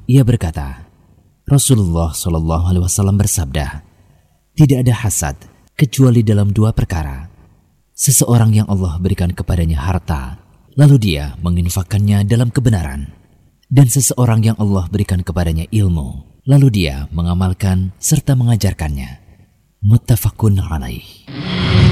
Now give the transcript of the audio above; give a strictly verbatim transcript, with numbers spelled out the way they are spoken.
Ia berkata, Rasulullah shallallahu alaihi wasallam bersabda, tidak ada hasad kecuali dalam dua perkara. Seseorang yang Allah berikan kepadanya harta, lalu dia menginfakkannya dalam kebenaran. Dan seseorang yang Allah berikan kepadanya ilmu, lalu dia mengamalkan serta mengajarkannya. Muttafaqun alaih.